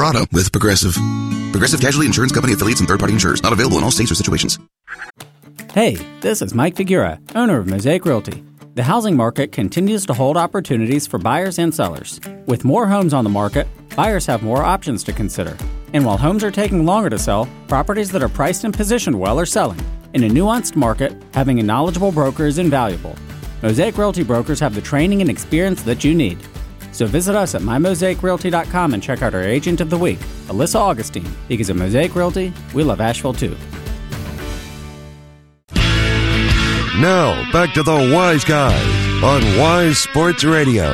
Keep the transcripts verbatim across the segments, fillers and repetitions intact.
Prado with Progressive. Progressive Casualty Insurance Company affiliates and third-party insurers. Not available in all states or situations. Hey, this is Mike Figura, owner of Mosaic Realty. The housing market continues to hold opportunities for buyers and sellers. With more homes on the market, buyers have more options to consider. And while homes are taking longer to sell, properties that are priced and positioned well are selling. In a nuanced market, having a knowledgeable broker is invaluable. Mosaic Realty brokers have the training and experience that you need. So visit us at my mosaic realty dot com and check out our Agent of the Week, Alyssa Augustine, because at Mosaic Realty, we love Asheville too. Now, back to the Wise Guys on Wise Sports Radio.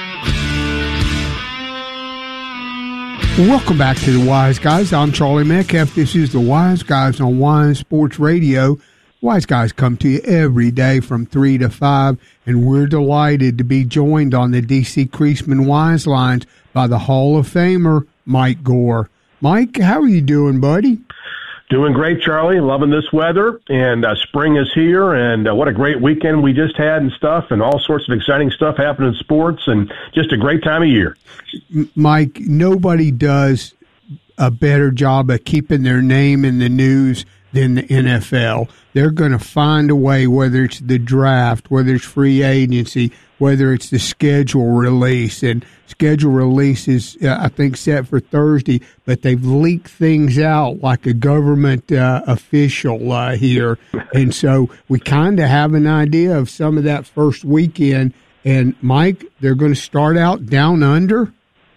Welcome back to the Wise Guys. I'm Charlie Metcalf. This is the Wise Guys on Wise Sports Radio. Wise Guys come to you every day from three to five, and we're delighted to be joined on the D C Creasman Wise Lines by the Hall of Famer, Mike Gore. Mike, how are you doing, buddy? Doing great, Charlie. Loving this weather, and uh, spring is here, and uh, what a great weekend we just had and stuff, and all sorts of exciting stuff happening in sports, and just a great time of year. Mike, nobody does a better job of keeping their name in the news than the N F L. They're going to find a way, whether it's the draft, whether it's free agency, whether it's the schedule release. And schedule release is, uh, I think, set for Thursday, but they've leaked things out like a government uh, official uh, here. And so we kind of have an idea of some of that first weekend. And, Mike, they're going to start out down under?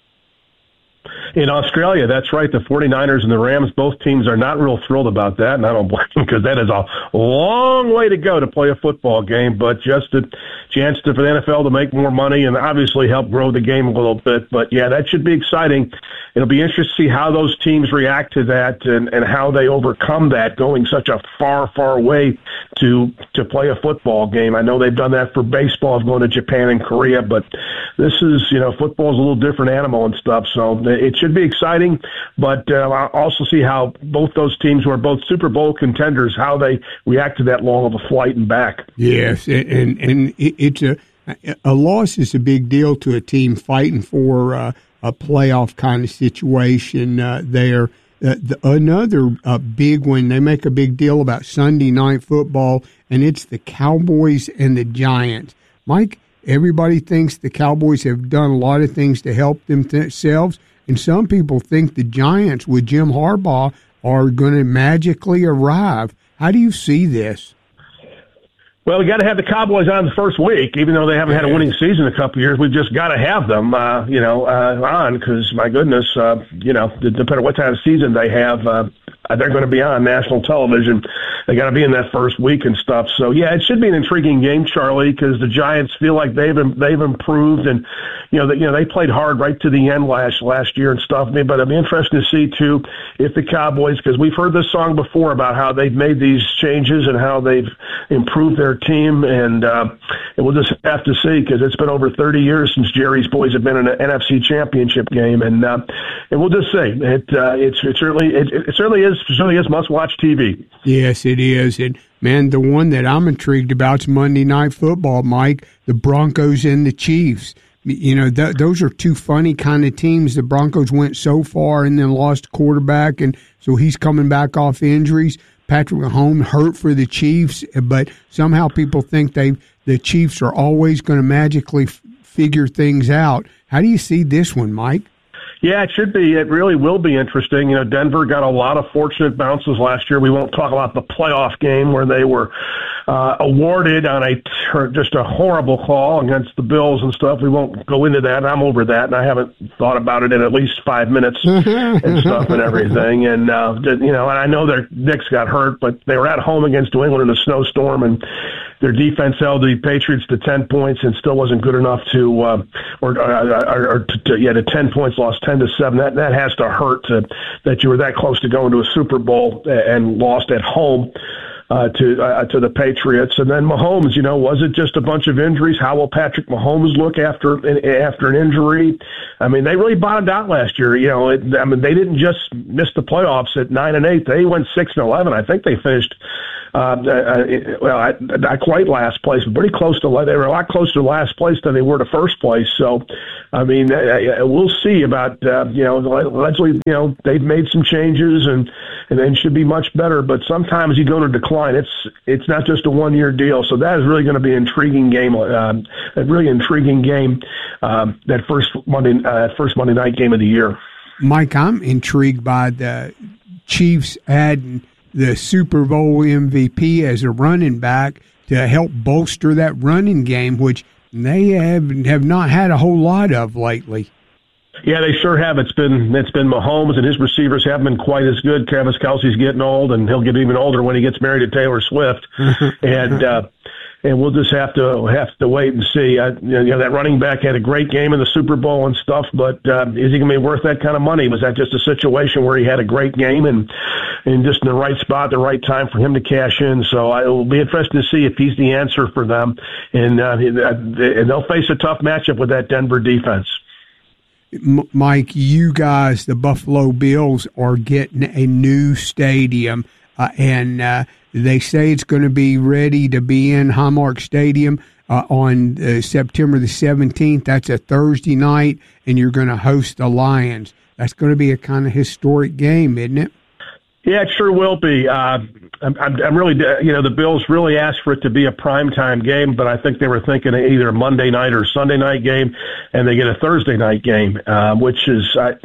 In Australia, that's right. The 49ers and the Rams, both teams are not real thrilled about that, and I don't blame them because that is a long way to go to play a football game, but just a chance to, for the N F L to make more money and obviously help grow the game a little bit. But, yeah, that should be exciting. It'll be interesting to see how those teams react to that and, and how they overcome that, going such a far, far way to to play a football game. I know they've done that for baseball, going to Japan and Korea, but this is, you know, football's a little different animal and stuff, so it should be exciting, but uh, I'll also see how both those teams, who are both Super Bowl contenders, how they react to that long of a flight and back. Yes, and and it's a a loss is a big deal to a team fighting for uh, a playoff kind of situation uh, there. Uh, the, another uh, big one, they make a big deal about Sunday night football, and it's the Cowboys and the Giants. Mike, everybody thinks the Cowboys have done a lot of things to help themselves. And some people think the Giants with Jim Harbaugh are going to magically arrive. How do you see this? Well, we got to have the Cowboys on the first week, even though they haven't had a winning season in a couple of years. We've just got to have them, uh, you know, uh, on because, my goodness, uh, you know, depending on what kind of season they have, uh, they're going to be on national television. They got to be in that first week and stuff. So, yeah, it should be an intriguing game, Charlie, because the Giants feel like they've they've improved, and you know, the, you know, they played hard right to the end last last year and stuff. But it'll be interesting to see too if the Cowboys, because we've heard this song before about how they've made these changes and how they've improved their team, and, uh, and we'll just have to see because it's been over thirty years since Jerry's boys have been in an N F C Championship game, and uh, and we'll just see. It uh, it's it certainly it, it certainly is certainly is must watch T V. Yes, it is, and man, the one that I'm intrigued about is Monday Night Football, Mike. The Broncos and the Chiefs. You know, th- those are two funny kind of teams. The Broncos went so far and then lost quarterback, and so he's coming back off injuries. Patrick Mahomes hurt for the Chiefs, but somehow people think they the Chiefs are always going to magically f- figure things out. How do you see this one, Mike? Yeah, it should be. It really will be interesting. You know, Denver got a lot of fortunate bounces last year. We won't talk about the playoff game where they were uh, awarded on a just a horrible call against the Bills and stuff. We won't go into that. I'm over that, and I haven't thought about it in at least five minutes and stuff and everything. And, uh, you know, and I know their Knicks got hurt, but they were at home against New England in a snowstorm, and their defense held the Patriots to ten points and still wasn't good enough to, uh, or, or, or to, to, yeah, to ten points, lost ten to seven. That that has to hurt to, that you were that close to going to a Super Bowl and lost at home uh, to uh, to the Patriots. And then Mahomes, you know, was it just a bunch of injuries? How will Patrick Mahomes look after after an injury? I mean, they really bottomed out last year. You know, it, I mean, they didn't just miss the playoffs at nine and eight. They went six and eleven. I think they finished uh, uh, well, not quite last place, but pretty close to. They were a lot closer to last place than they were to first place. So, I mean, uh, we'll see about uh, you know. Allegedly, you know, they've made some changes and and then should be much better. But sometimes you go to decline. It's it's not just a one year deal. So that is really going to be an intriguing game. Uh, a really intriguing game. Um, that first Monday, uh, first Monday night game of the year. Mike, I'm intrigued by the Chiefs adding the Super Bowl M V P as a running back to help bolster that running game, which they have have not had a whole lot of lately. Yeah, they sure have. It's been it's been Mahomes, and his receivers haven't been quite as good. Travis Kelce's getting old, and he'll get even older when he gets married to Taylor Swift. and uh, and we'll just have to have to wait and see. Uh, you know, that running back had a great game in the Super Bowl and stuff, but uh, is he going to be worth that kind of money? Was that just a situation where he had a great game and and just in the right spot, the right time for him to cash in? So I, it will be interesting to see if he's the answer for them, and uh, and they'll face a tough matchup with that Denver defense. Mike, you guys, the Buffalo Bills, are getting a new stadium, uh, and uh, they say it's going to be ready to be in Highmark Stadium uh, on uh, September the seventeenth. That's a Thursday night, and you're going to host the Lions. That's going to be a kind of historic game, isn't it? Yeah, it sure will be. Uh, I'm, I'm really, you know, the Bills really asked for it to be a primetime game, but I think they were thinking either a Monday night or Sunday night game, and they get a Thursday night game, uh, which is, uh,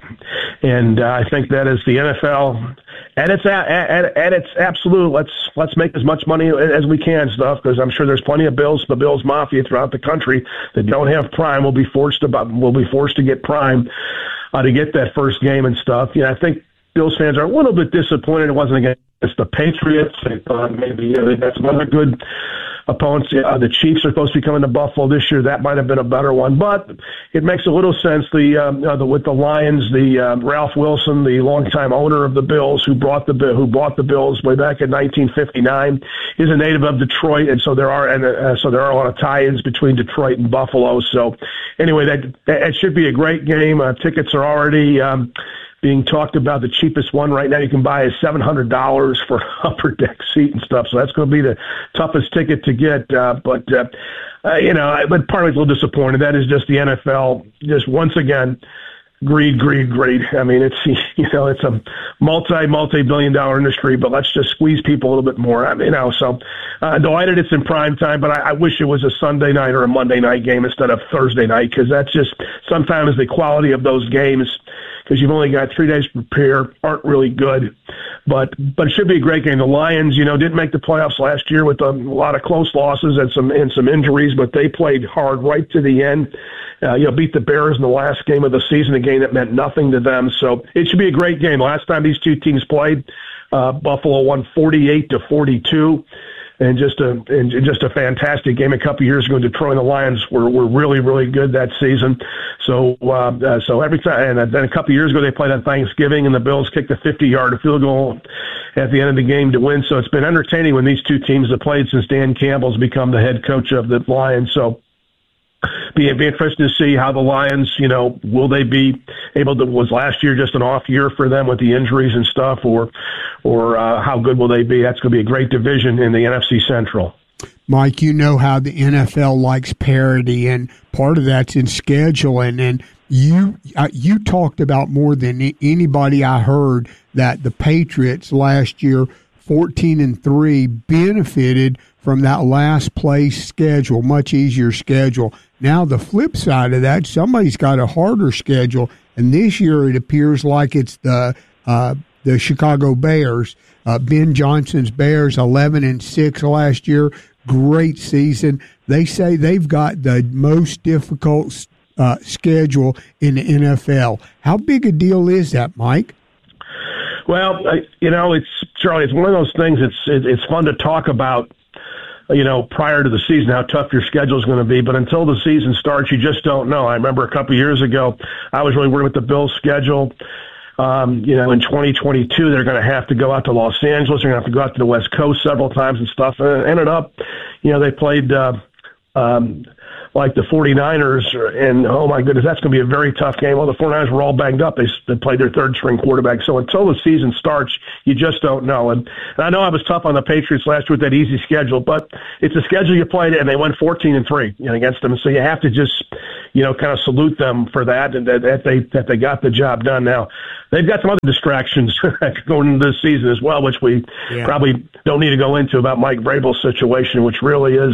and uh, I think that is the N F L at its at, at, at its absolute. Let's let's make as much money as we can stuff, because I'm sure there's plenty of Bills, the Bills Mafia throughout the country that don't have Prime will be forced to will be forced to get Prime uh, to get that first game and stuff. Yeah, I think Bills fans are a little bit disappointed it wasn't against the Patriots. They thought maybe you know, they got some other good opponents. Uh, the Chiefs are supposed to be coming to Buffalo this year. That might have been a better one, but it makes a little sense. The, um, uh, the with the Lions, the uh, Ralph Wilson, the longtime owner of the Bills, who brought the who bought the Bills way back in nineteen fifty-nine, is a native of Detroit, and so there are and uh, so there are a lot of tie-ins between Detroit and Buffalo. So anyway, that that should be a great game. Uh, tickets are already. Um, being talked about. The cheapest one right now you can buy is seven hundred dollars for upper deck seat and stuff. So that's going to be the toughest ticket to get. Uh, but, uh, uh, you know, but part of it's a little disappointed. That is just the N F L just once again, greed, greed, greed. I mean, it's, you know, it's a multi, multi-billion dollar industry, but let's just squeeze people a little bit more. I mean, you know, so uh, delighted it's in prime time, but I, I wish it was a Sunday night or a Monday night game instead of Thursday night, because that's just sometimes the quality of those games, because you've only got three days to prepare, aren't really good. But but it should be a great game. The Lions, you know, didn't make the playoffs last year with a lot of close losses and some and some injuries, but they played hard right to the end. Uh, you know, beat the Bears in the last game of the season, a game that meant nothing to them. So it should be a great game. Last time these two teams played, uh, Buffalo won forty-eight to forty-two. And just a and just a fantastic game a couple of years ago. Detroit and the Lions were, were really really good that season. So uh, uh, so every time, and then a couple of years ago they played on Thanksgiving, and the Bills kicked a fifty-yard field goal at the end of the game to win. So it's been entertaining when these two teams have played since Dan Campbell's become the head coach of the Lions. So. Be, be interested to see how the Lions, you know, will they be able to, was last year just an off year for them with the injuries and stuff, or or uh, how good will they be? That's going to be a great division in the N F C Central. Mike, you know how the N F L likes parity, and part of that's in scheduling. And you uh, you talked about more than anybody I heard that the Patriots last year, fourteen and three, benefited from that last place schedule, much easier schedule. Now the flip side of that, somebody's got a harder schedule, and this year it appears like it's the uh, the Chicago Bears. Uh, Ben Johnson's Bears, eleven and six last year, great season. They say they've got the most difficult uh, schedule in the N F L. How big a deal is that, Mike? Well, uh, you know, it's Charlie. It's one of those things. It's it, it's fun to talk about. You know, prior to the season, how tough your schedule is going to be. But until the season starts, you just don't know. I remember a couple of years ago, I was really worried with the Bills' schedule. Um, you know, in twenty twenty-two, they're going to have to go out to Los Angeles. They're going to have to go out to the West Coast several times and stuff. And it ended up, you know, they played uh, um, like the 49ers, and oh my goodness, that's going to be a very tough game. Well, the 49ers were all banged up. They, they played their third string quarterback. So until the season starts, you just don't know. And, and I know I was tough on the Patriots last year with that easy schedule, but it's a schedule you played, and they went fourteen and three you know, against them. So you have to just, you know, kind of salute them for that, and that, that they that they got the job done. Now, they've got some other distractions going into this season as well, which we yeah. probably don't need to go into about Mike Vrabel's situation, which really is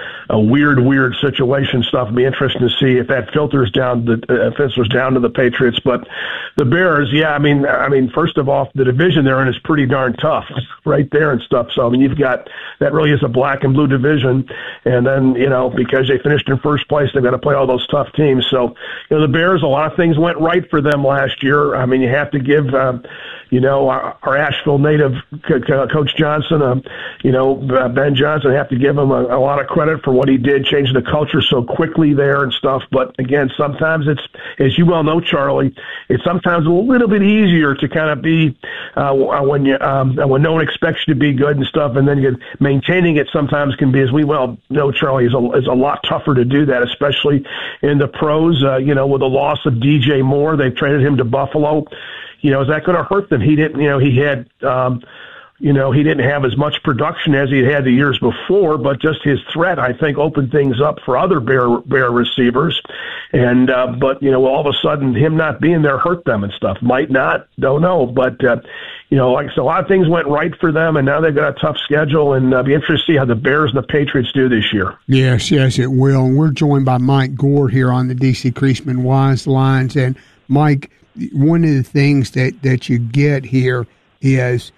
a weird, weird situation stuff. It'll be interesting to see if that filters down the uh, filters down to the Patriots. But the Bears, yeah, I mean, I mean, first of all, the division they're in is pretty darn tough, right there and stuff. So I mean, you've got that really is a black and blue division, and then you know because they finished in first place, they've got to play all those tough teams. So you know the Bears, a lot of things went right for them last year. I mean, you have to give. Uh, You know, our, our Asheville native Coach Johnson, uh, you know, Ben Johnson, I have to give him a, a lot of credit for what he did, changing the culture so quickly there and stuff. But again, sometimes it's, as you well know, Charlie, it's sometimes a little bit easier to kind of be uh, when you um, when no one expects you to be good and stuff, and then you maintaining it sometimes can be, as we well know, Charlie, is a, is a lot tougher to do that, especially in the pros. Uh, you know, with the loss of D J Moore, they've traded him to Buffalo. You know, is that going to hurt them? He didn't, you know, he had, um, you know, he didn't have as much production as he had the years before, but just his threat, I think, opened things up for other Bear, Bear receivers. And, uh, but, you know, all of a sudden him not being there hurt them and stuff. Might not, don't know. But, uh, you know, like I said, a lot of things went right for them, and now they've got a tough schedule, and uh, be interested to see how the Bears and the Patriots do this year. Yes, yes, it will. And we're joined by Mike Gore here on the D C Creasman Wise Lines. And, Mike, one of the things that, that you get here is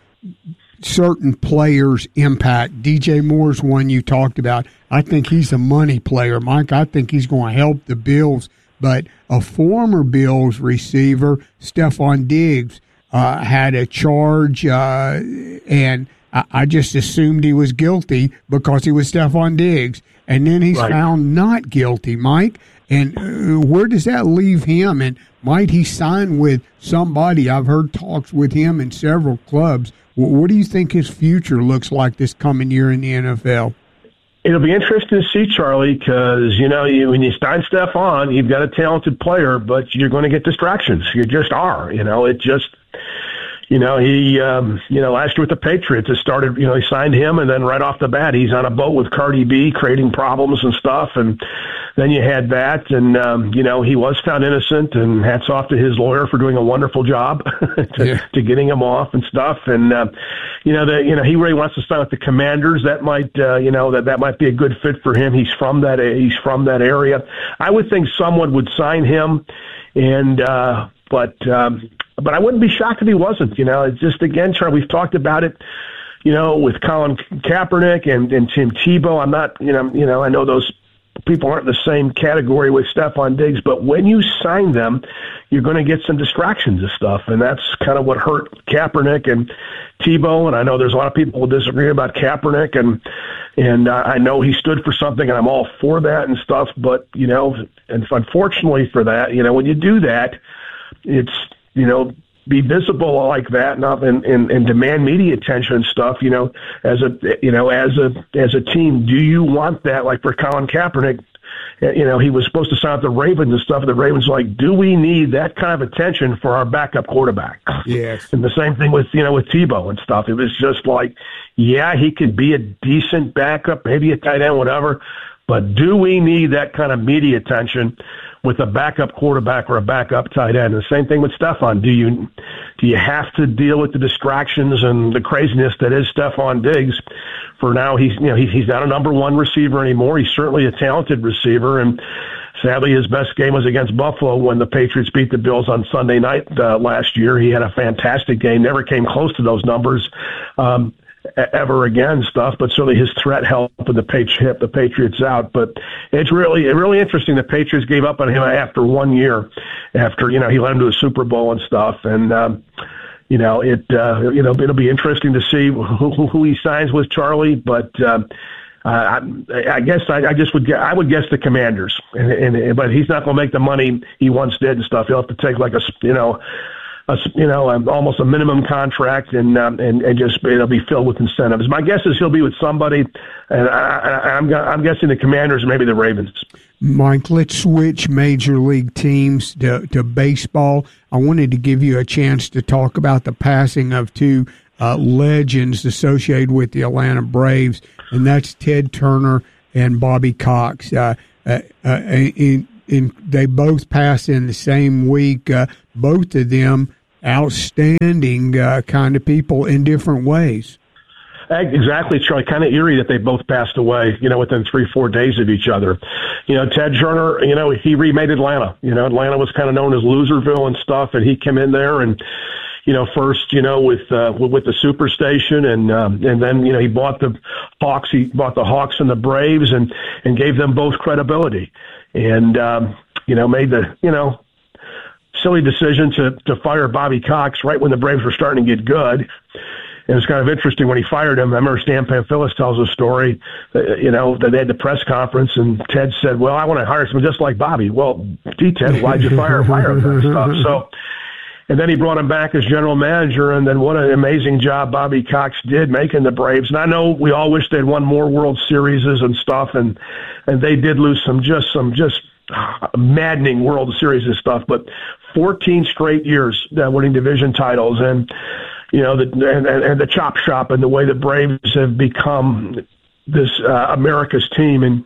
certain players' impact. D J Moore's one you talked about. I think he's a money player, Mike. I think he's going to help the Bills. But a former Bills receiver, Stephon Diggs, uh, had a charge, uh, and I, I just assumed he was guilty because he was Stephon Diggs. And then he's right. found not guilty, Mike. And uh, where does that leave him? And might he sign with somebody? I've heard talks with him in several clubs. What do you think his future looks like this coming year in the N F L? It'll be interesting to see, Charlie, because, you know, you, when you sign Stephon, you've got a talented player, but you're going to get distractions. You just are. You know, it just... You know, he, um, you know, last year with the Patriots, it started, you know, he signed him, and then right off the bat, he's on a boat with Cardi B, creating problems and stuff. And then you had that, and, um, you know, he was found innocent, and hats off to his lawyer for doing a wonderful job to, yeah. to getting him off and stuff. And, uh, you know, the, you know, he really wants to sign with the Commanders. That might, uh, you know, that, that might be a good fit for him. He's from that, he's from that area. I would think someone would sign him, and, uh, but, um, But I wouldn't be shocked if he wasn't. You know, it's just, again, Charlie, we've talked about it, you know, with Colin Kaepernick and, and Tim Tebow. I'm not, you know, you know, I know those people aren't in the same category with Stephon Diggs, but when you sign them, you're going to get some distractions and stuff, and that's kind of what hurt Kaepernick and Tebow. And I know there's a lot of people who disagree about Kaepernick, and and uh, I know he stood for something, and I'm all for that and stuff. But you know, and unfortunately for that, you know, when you do that, it's you know, be visible like that and, and, and demand media attention and stuff, you know, as a, you know, as a, as a team, do you want that? Like for Colin Kaepernick, you know, he was supposed to sign with the Ravens and stuff. And the Ravens were like, do we need that kind of attention for our backup quarterback? Yes. And the same thing with, you know, with Tebow and stuff. It was just like, yeah, he could be a decent backup, maybe a tight end, whatever. But do we need that kind of media attention with a backup quarterback or a backup tight end? And the same thing with Stephon. Do you do you have to deal with the distractions and the craziness that is Stephon Diggs? For now, he's you know he's he's not a number one receiver anymore. He's certainly a talented receiver, and sadly, his best game was against Buffalo when the Patriots beat the Bills on Sunday night uh, last year. He had a fantastic game. Never came close to those numbers. Um, ever again stuff, but certainly his threat helped the Patriots, the Patriots out. But it's really, really interesting. The Patriots gave up on him after one year, after, you know, he led him to a Super Bowl and stuff. And, um, you know, it, uh, you know, it'll be interesting to see who, who, who he signs with, Charlie. But, um, uh, I, I guess I, I just would, I would guess the Commanders, and, and, but he's not going to make the money he once did and stuff. He'll have to take like a, you know, a you know a, almost a minimum contract, and um, and and just it'll be filled with incentives. My guess is he'll be with somebody, and I, I, I'm I'm guessing the Commanders, or maybe the Ravens. Mike, let's switch major league teams to, to baseball. I wanted to give you a chance to talk about the passing of two uh, legends associated with the Atlanta Braves, and that's Ted Turner and Bobby Cox. Uh, uh, uh, in, in, they both passed in the same week. Uh, both of them outstanding uh, kind of people in different ways. Exactly, Charlie. Kind of eerie that they both passed away, you know, within three, four days of each other. You know, Ted Turner, you know, he remade Atlanta. You know, Atlanta was kind of known as Loserville and stuff, and he came in there and, you know, first, you know, with uh, with the Superstation, and um, and then, you know, he bought the Hawks. He bought the Hawks and the Braves, and and gave them both credibility, and um, you know, made the you know silly decision to to fire Bobby Cox right when the Braves were starting to get good. It was kind of interesting when he fired him. I remember Stan Pamphilus tells a story, uh, you know, that they had the press conference, and Ted said, well, I want to hire someone just like Bobby. Well, gee, Ted, why'd you fire, fire him and stuff? So, and then he brought him back as general manager, and then what an amazing job Bobby Cox did making the Braves. And I know we all wish they'd won more World Series and stuff, and and they did lose some just some just maddening World Series and stuff, but fourteen straight years uh, winning division titles, and you know, the, and, and the chop shop, and the way the Braves have become this uh, America's team. And,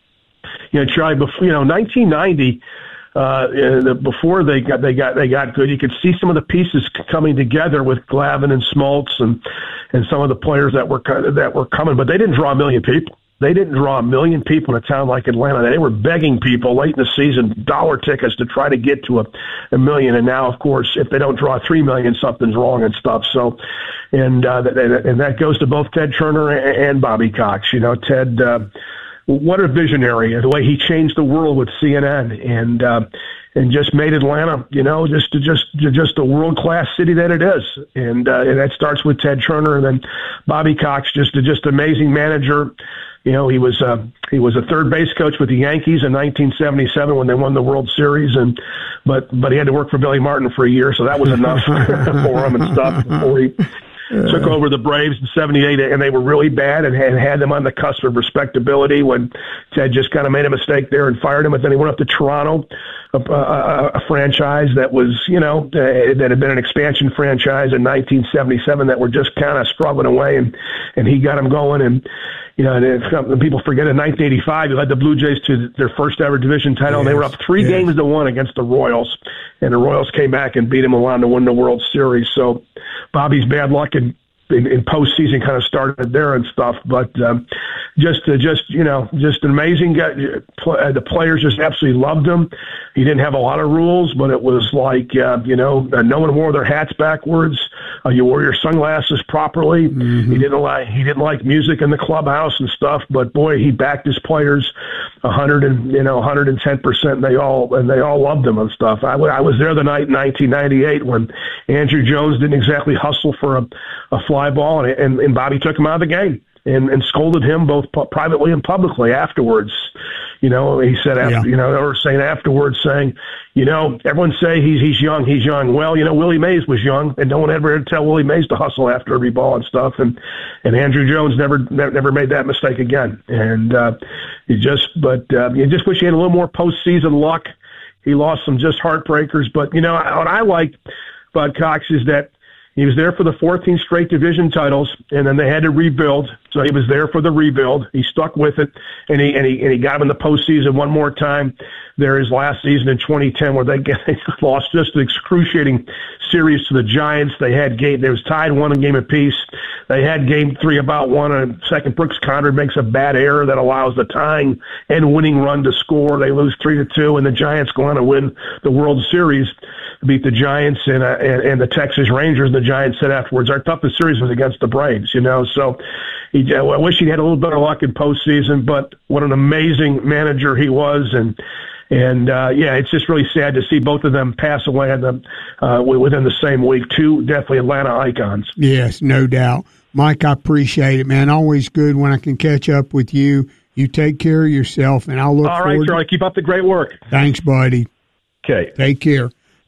you know, Charlie, before, you know, nineteen ninety, uh, the, before they got, they got, they got good, you could see some of the pieces coming together with Glavine and Smoltz and, and some of the players that were, that were coming, but they didn't draw a million people. They didn't draw a million people in a town like Atlanta. They were begging people late in the season, dollar tickets, to try to get to a, a million. And now, of course, if they don't draw three million, something's wrong and stuff. So, and uh, and that goes to both Ted Turner and Bobby Cox. You know, Ted, uh, what a visionary! The way he changed the world with C N N, and uh, and just made Atlanta, you know, just just just a world class city that it is. And uh, and that starts with Ted Turner, and then Bobby Cox, just a just amazing manager. You know, he was uh, he was a third base coach with the Yankees in nineteen seventy-seven when they won the World Series, and but but he had to work for Billy Martin for a year, so that was enough for him and stuff before he uh, took over the Braves in seventy-eight, and they were really bad and had, had them on the cusp of respectability when Ted just kind of made a mistake there and fired him. But then he went up to Toronto, a, a, a franchise that was, you know, uh, that had been an expansion franchise in nineteen seventy-seven that were just kind of struggling away, and and he got them going. And you know, and people forget in nineteen eighty-five, he led the Blue Jays to their first ever division title. Yes, they were up three yes. games to one against the Royals, and the Royals came back and beat them along to win the World Series. So Bobby's bad luck in, in, in postseason kind of started there and stuff. But um, just, uh, just you know, just an amazing guy. The players just absolutely loved him. He didn't have a lot of rules, but it was like, uh, you know, no one wore their hats backwards. Uh, you wore your sunglasses properly. Mm-hmm. He didn't like he didn't like music in the clubhouse and stuff, but boy, he backed his players a hundred and you know one hundred and ten percent. They all and they all loved him and stuff. I, w- I was there the night in nineteen ninety-eight when Andrew Jones didn't exactly hustle for a, a fly ball, and, and and Bobby took him out of the game and, and scolded him both pu- privately and publicly afterwards. You know, he said, after, yeah. you know, they were saying afterwards, saying, you know, everyone say he's he's young, he's young. Well, you know, Willie Mays was young, and no one ever had to tell Willie Mays to hustle after every ball and stuff. And and Andrew Jones never never made that mistake again. And uh, you just, but uh, you just wish he had a little more postseason luck. He lost some just heartbreakers, but you know what I liked about Cox is that he was there for the fourteen straight division titles, and then they had to rebuild. So he was there for the rebuild. He stuck with it, and he and he and he got him in the postseason one more time. There his last season in twenty ten, where they, they lost just an excruciating series to the Giants. They had game. They was tied one game apiece. They had game three about one, and second Brooks Conrad makes a bad error that allows the tying and winning run to score. They lose three to two, and the Giants go on to win the World Series, beat the Giants and uh, and, and the Texas Rangers. And the Giants said afterwards, our toughest series was against the Braves. You know, so he, I wish he had a little better luck in postseason, but what an amazing manager he was. And And, uh, yeah, it's just really sad to see both of them pass away in the, uh, within the same week. Two definitely Atlanta icons. Yes, no doubt. Mike, I appreciate it, man. Always good when I can catch up with you. You take care of yourself, and I'll look All forward. right, Charlie. Keep up the great work. Thanks, buddy. Okay. Take care.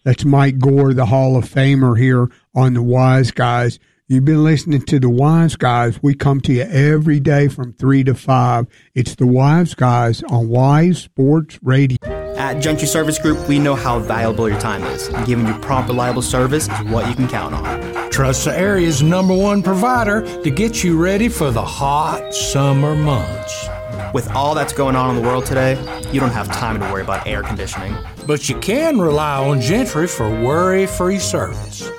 That's Mike Gore, the Hall of Famer here on the Wise Guys. You've been listening to the Wise Guys. We come to you every day from three to five. It's the Wise Guys on Wise Sports Radio. At Gentry Service Group, we know how valuable your time is, and giving you prompt, reliable service is what you can count on. Trust the area's number one provider to get you ready for the hot summer months. With all that's going on in the world today, you don't have time to worry about air conditioning. But you can rely on Gentry for worry-free service.